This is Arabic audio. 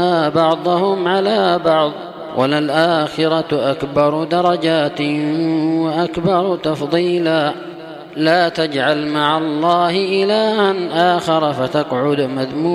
بعضهم على بعض وللآخرة أكبر درجات وأكبر تفضيلا لا تجعل مع الله إلها آخر فتقعد مذموما